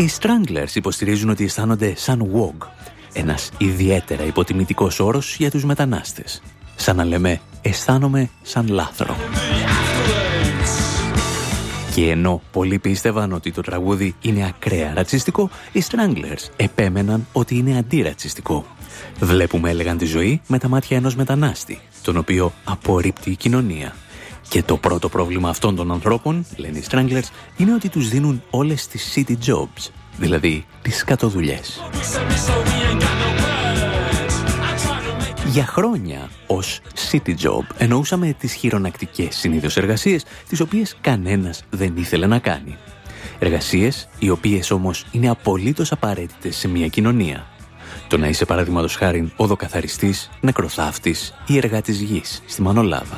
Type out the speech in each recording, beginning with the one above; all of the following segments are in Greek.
Οι Stranglers υποστηρίζουν ότι αισθάνονται σαν WOG, ένας ιδιαίτερα υποτιμητικός όρος για τους μετανάστες. Σαν να λέμε «αισθάνομαι σαν λάθρο». Και ενώ πολλοί πίστευαν ότι το τραγούδι είναι ακραία ρατσιστικό, οι Stranglers επέμεναν ότι είναι αντιρατσιστικό. Βλέπουμε, έλεγαν, τη ζωή με τα μάτια ενός μετανάστη, τον οποίο απορρίπτει η κοινωνία. Και το πρώτο πρόβλημα αυτών των ανθρώπων, λένε οι Stranglers, είναι ότι τους δίνουν όλες τις city jobs, δηλαδή τις σκατοδουλειές. Για χρόνια, ως city job, εννοούσαμε τις χειρονακτικές συνήθως εργασίες, τις οποίες κανένας δεν ήθελε να κάνει. Εργασίες, οι οποίες όμως είναι απολύτως απαραίτητες σε μια κοινωνία. Το να είσαι, παραδείγματος χάριν, οδοκαθαριστής, νεκροθάφτης ή εργάτης γης στη Μανολάδα.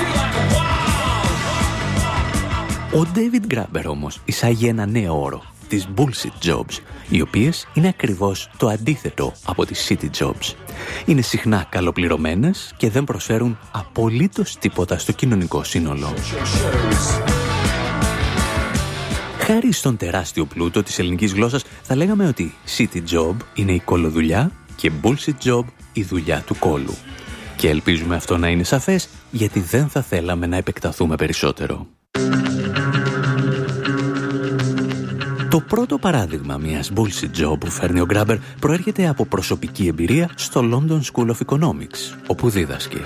Ο David Graeber όμως εισάγει ένα νέο όρο, τις bullshit jobs, οι οποίες είναι ακριβώς το αντίθετο από τις city jobs. Είναι συχνά καλοπληρωμένες και δεν προσφέρουν απολύτως τίποτα στο κοινωνικό σύνολο. Χάρη στον τεράστιο πλούτο της ελληνικής γλώσσας, θα λέγαμε ότι city job είναι η κολοδουλειά και bullshit job η δουλειά του κόλου. Και ελπίζουμε αυτό να είναι σαφές, γιατί δεν θα θέλαμε να επεκταθούμε περισσότερο. Το πρώτο παράδειγμα μιας bullshit job που φέρνει ο Graeber προέρχεται από προσωπική εμπειρία στο London School of Economics, όπου δίδασκε.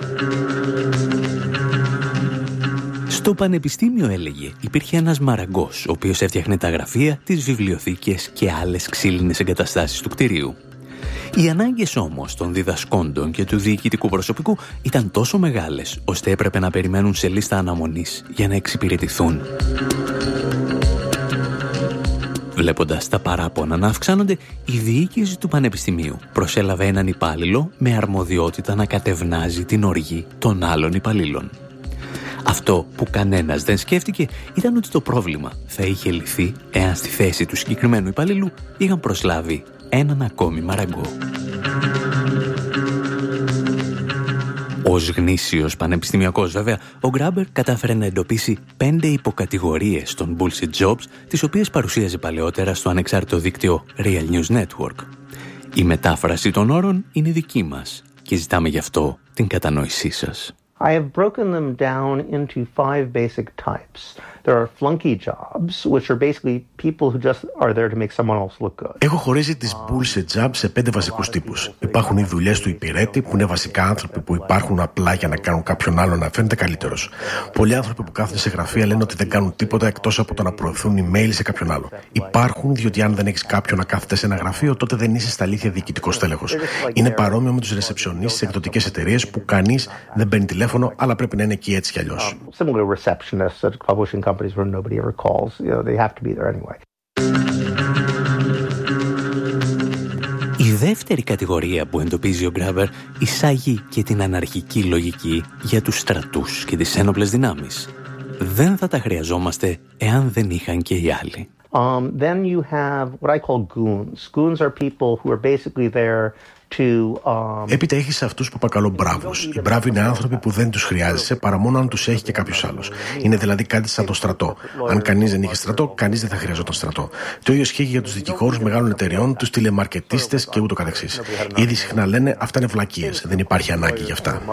Στο πανεπιστήμιο, έλεγε, υπήρχε ένας μαραγκός, ο οποίος έφτιαχνε τα γραφεία, τις βιβλιοθήκες και άλλες ξύλινες εγκαταστάσεις του κτηρίου. Οι ανάγκες όμως των διδασκόντων και του διοικητικού προσωπικού ήταν τόσο μεγάλες, ώστε έπρεπε να περιμένουν σε λίστα αναμονής για να εξυπηρετηθούν. Βλέποντας τα παράπονα να αυξάνονται, η διοίκηση του πανεπιστημίου προσέλαβε έναν υπάλληλο με αρμοδιότητα να κατευνάζει την οργή των άλλων υπαλλήλων. Αυτό που κανένας δεν σκέφτηκε ήταν ότι το πρόβλημα θα είχε λυθεί εάν στη θέση του συγκεκριμένου υπαλλήλου είχαν προσλάβει έναν ακόμη μαραγκό. Ως γνήσιος πανεπιστημιακός, βέβαια, ο Graeber κατάφερε να εντοπίσει 5 υποκατηγορίες των bullshit jobs, τις οποίες παρουσίαζε παλαιότερα στο ανεξάρτητο δίκτυο Real News Network. Η μετάφραση των όρων είναι δική μας και ζητάμε γι' αυτό την κατανόησή σας. I have broken them down into 5 basic types. There are flunky jobs, which are basically people who just are there to make someone else look good. Έχω χωρίσει τις bullshit jobs σε 5 βασικούς τύπους. Υπάρχουν οι δουλειές του υπηρέτη, που είναι βασικά άνθρωποι που υπάρχουν απλά για να κάνουν κάποιον άλλο να φαίνεται καλύτερος. Πολλοί άνθρωποι που κάθονται σε γραφεία λένε ότι δεν κάνουν τίποτα εκτός από το να προωθούν email σε κάποιον άλλο. Υπάρχουν, διότι αν δεν έχεις κάποιον να κάθεται σε ένα γραφείο, τότε δεν είσαι στα αλήθεια διοικητικός τέλεχος. Είναι παρόμοιο με τους ρεσεψιονίστες σε εκδοτικές εταιρείες που κανείς δεν παίρνει τηλέφωνο, αλλά πρέπει να είναι εκεί έτσι κι αλλιώς. Where nobody ever calls, they have to be there anyway. Η δεύτερη κατηγορία που εντοπίζει ο Graeber εισάγει και την αναρχική λογική για τους στρατούς και τις ένοπλες δυνάμεις. Δεν θα τα χρειαζόμαστε εάν δεν είχαν και οι άλλοι. Then you have what I call goons. Goons are people who are basically there. Έπειτα έχεις αυτούς που αποκαλώ μπράβους. Οι μπράβοι είναι άνθρωποι που δεν τους χρειάζεσαι παρά μόνο αν τους έχει και κάποιος άλλος. Είναι δηλαδή κάτι σαν το στρατό. Αν κανείς δεν είχε στρατό, κανείς δεν θα χρειαζόταν στρατό. Το ίδιο ισχύει για τους δικηγόρους μεγάλων εταιριών, τους τηλεμαρκετίστες και ούτω καθεξής. Ήδη συχνά λένε αυτά είναι βλακίες. Δεν υπάρχει ανάγκη για αυτά.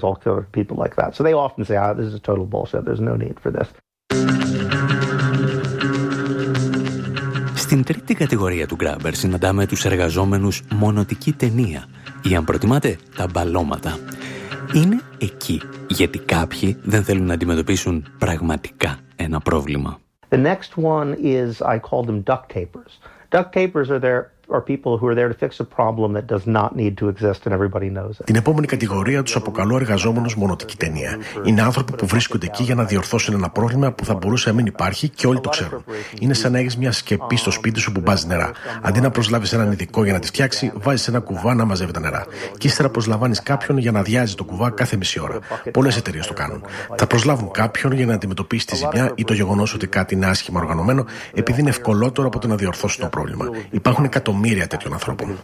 Στην τρίτη κατηγορία του Graeber συναντάμε τους εργαζόμενους μονοτική ταινία ή, αν προτιμάτε, τα μπαλώματα. Είναι εκεί γιατί κάποιοι δεν θέλουν να αντιμετωπίσουν πραγματικά ένα πρόβλημα. The next one is, I call them duct tapers. Duct tapers are people who are there to fix a problem that does not need to exist and everybody knows it. Την επόμενη κατηγορία τους αποκαλώ εργαζόμενους μονοτική ταινία. Είναι άνθρωποι που βρίσκονται εκεί για να διορθώσουν ένα πρόβλημα που θα μπορούσε να μην υπάρχει και όλοι το ξέρουν. Είναι σαν να έχεις μια σκεπή στο σπίτι σου που μπάζει νερά. Αντί να προσλάβεις έναν ειδικό για να τη φτιάξει, βάζεις ένα κουβά να μαζεύει τα νερά. Και ύστερα προσλαμβάνεις κάποιον για να αδειάζει το κουβά κάθε μισή ώρα. Πολλές εταιρείες το κάνουν. Θα προσλάβουν κάποιον για να αντιμετωπίσει τη ζημιά ή το γεγονός ότι κάτι είναι άσχημα οργανωμένο, επειδή είναι ευκολότερο από το να διορθώσουν το πρόβλημα. Υπάρχουν εκατομμύρια τέτοιων ανθρώπων.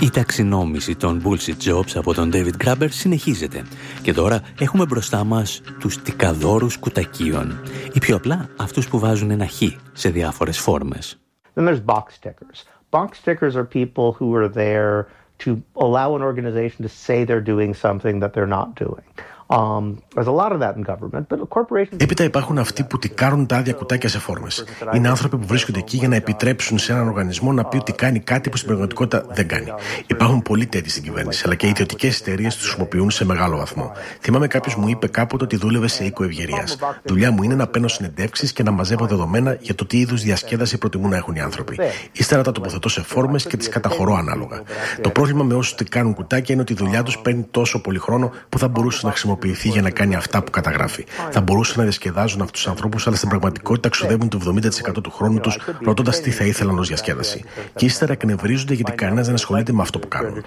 Η ταξινόμηση των bullshit jobs από τον David Graeber συνεχίζεται και τώρα έχουμε μπροστά μας τους τικαδόρους κουτακίων ή πιο απλά αυτούς που βάζουν ένα χ σε διάφορες φόρμες. Then there's box tickers. Box tickers are people who are there to allow an organization to say they're doing something that they're not doing. There's a lot of that in government, but corporations... Έπειτα υπάρχουν αυτοί που τικάρουν τα άδεια κουτάκια σε φόρμες. Είναι άνθρωποι που βρίσκονται εκεί για να επιτρέψουν σε έναν οργανισμό να πει ότι κάνει κάτι που στην πραγματικότητα δεν κάνει. Υπάρχουν πολλοί τέτοιοι στην κυβέρνηση, αλλά και οι ιδιωτικές εταιρείες τους χρησιμοποιούν σε μεγάλο βαθμό. Θυμάμαι κάποιος μου είπε κάποτε ότι δούλευε σε οίκο ευγερίας. Δουλειά μου είναι να παίρνω συνεντεύξεις και να μαζεύω δεδομένα για το τι είδους διασκέδαση προτιμούν να έχουν οι άνθρωποι. Ύστερα τα τοποθετώ σε φόρμες και τις καταχωρώ ανάλογα. Το πρόβλημα με όσους τικάρουν κουτάκια είναι ότι η δουλειά τους παίρνει τόσο πολύ χρόνο που θα μπορούσε να χρησιμοποιηθεί για να κάνει αυτά που καταγράφει. Θα μπορούσαν να διασκεδάζουν αυτούς τους ανθρώπους, αλλά στην πραγματικότητα ξοδεύουν το 70% του χρόνου τους ρωτώντας τι θα ήθελαν ως διασκέδαση. Και ύστερα εκνευρίζονται γιατί κανένας δεν ασχολείται με αυτό που κάνουν.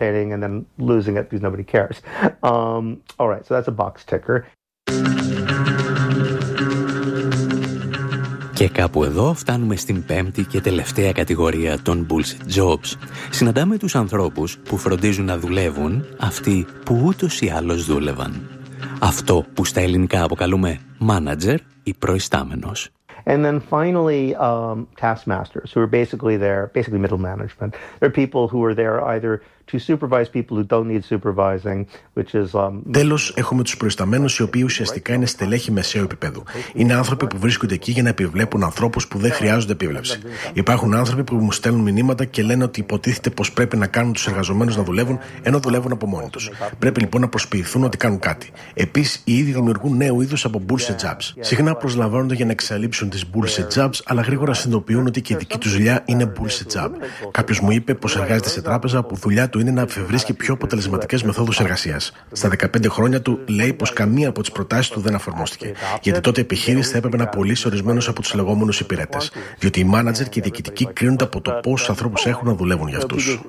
Και κάπου εδώ φτάνουμε στην πέμπτη και τελευταία κατηγορία των bullshit jobs. Συναντάμε τους ανθρώπους που φροντίζουν να δουλεύουν αυτοί που ούτως ή άλλως δούλευαν. Αυτό που στα ελληνικά αποκαλούμε manager ή προϊστάμενος. And then finally, taskmasters, who are basically middle management. They're people who are there either to supervise people who don't need supervising, which is... Τέλος, έχουμε τους προϊσταμένους, οι οποίοι ουσιαστικά είναι στελέχη μεσαίου επίπεδου. Είναι άνθρωποι που βρίσκονται εκεί για να επιβλέπουν ανθρώπους που δεν χρειάζονται επίβλεψη. Υπάρχουν άνθρωποι που μου στέλνουν μηνύματα και λένε ότι υποτίθεται πως πρέπει να κάνουν τους εργαζομένους να δουλεύουν, ενώ δουλεύουν από μόνοι τους. Πρέπει λοιπόν να προσποιηθούν ότι κάνουν κάτι. Επίσης, οι ίδιοι δημιουργούν νέου είδους από bullshit jobs. Συχνά προσλαμβάνονται για να εξαλείψουν τις bullshit jobs, αλλά γρήγορα συνειδητοποιούν ότι και η δική τους δουλειά είναι bullshit job. Κάποιος μου είπε πως εργάζεται σε τράπεζα που δουλειά του είναι να εφευρίσκει πιο αποτελεσματικές μεθόδους εργασίας. Στα 15 χρόνια του λέει πως καμία από τις προτάσεις του δεν εφαρμόστηκε. Γιατί τότε η επιχείρηση θα έπρεπε να πωλήσει ορισμένους από τους λεγόμενους υπηρέτες. Διότι οι μάνατζερ και οι διοικητικοί κρίνονται από το πόσους ανθρώπους έχουν να δουλεύουν για αυτούς.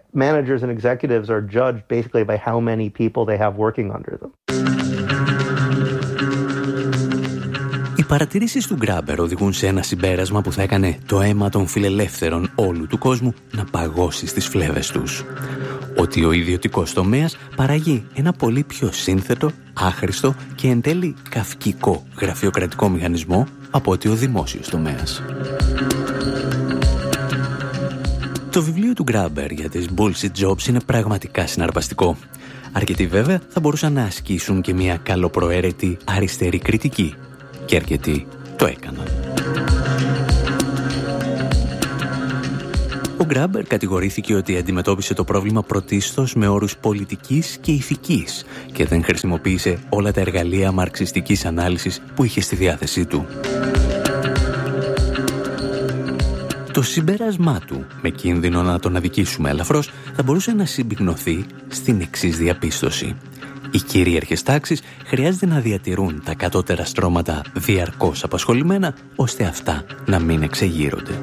Οι παρατηρήσεις του Graeber οδηγούν σε ένα συμπέρασμα που θα έκανε το αίμα των φιλελεύθερων όλου του κόσμου να παγώσει στις φλέβες τους. Ότι ο ιδιωτικός τομέας παράγει ένα πολύ πιο σύνθετο, άχρηστο και εν τέλει καυκικό γραφειοκρατικό μηχανισμό από ότι ο δημόσιος τομέας. Το βιβλίο του Graeber για τις bullshit jobs είναι πραγματικά συναρπαστικό. Αρκετοί βέβαια θα μπορούσαν να ασκήσουν και μια καλοπροαίρετη αριστερή κριτική. Και αρκετοί το έκαναν. Ο Graeber κατηγορήθηκε ότι αντιμετώπισε το πρόβλημα πρωτίστως με όρους πολιτικής και ηθικής και δεν χρησιμοποίησε όλα τα εργαλεία μαρξιστικής ανάλυσης που είχε στη διάθεσή του. Το συμπέρασμά του, με κίνδυνο να τον αδικήσουμε ελαφρώς, θα μπορούσε να συμπυκνωθεί στην εξής διαπίστωση. Οι κυρίαρχες τάξεις χρειάζεται να διατηρούν τα κατώτερα στρώματα διαρκώς απασχολημένα, ώστε αυτά να μην εξεγείρονται.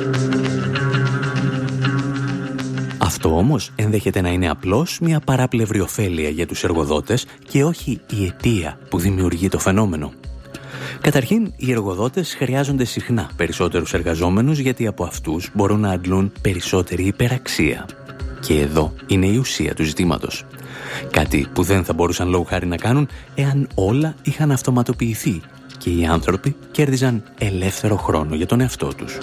Αυτό όμως ενδέχεται να είναι απλώς μια παράπλευρη ωφέλεια για τους εργοδότες και όχι η αιτία που δημιουργεί το φαινόμενο. Καταρχήν, οι εργοδότες χρειάζονται συχνά περισσότερους εργαζόμενους γιατί από αυτούς μπορούν να αντλούν περισσότερη υπεραξία. Και εδώ είναι η ουσία του ζητήματος. Κάτι που δεν θα μπορούσαν λόγου χάρη να κάνουν εάν όλα είχαν αυτοματοποιηθεί και οι άνθρωποι κέρδιζαν ελεύθερο χρόνο για τον εαυτό τους.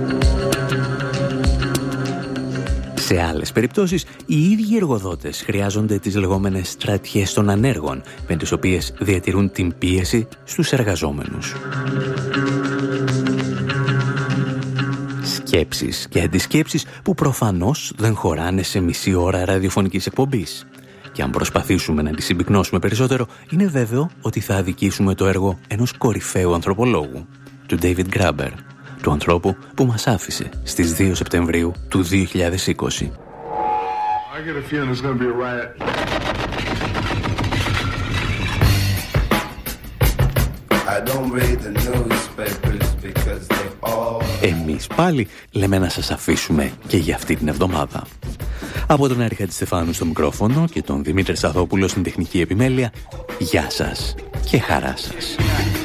Σε άλλες περιπτώσεις, οι ίδιοι εργοδότες χρειάζονται τις λεγόμενες στρατιές των ανέργων, με τις οποίες διατηρούν την πίεση στους εργαζόμενους. Σκέψεις και αντισκέψεις που προφανώς δεν χωράνε σε μισή ώρα ραδιοφωνικής εκπομπής. Και αν προσπαθήσουμε να τις συμπυκνώσουμε περισσότερο, είναι βέβαιο ότι θα αδικήσουμε το έργο ενός κορυφαίου ανθρωπολόγου, του David Graeber, του ανθρώπου που μας άφησε στις 2 Σεπτεμβρίου του 2020. Εμείς πάλι λέμε να σας αφήσουμε και για αυτή την εβδομάδα. Από τον Άρη Χατζηστεφάνου στο μικρόφωνο και τον Δημήτρη Σαθόπουλο στην τεχνική επιμέλεια, γεια σας και χαρά σας.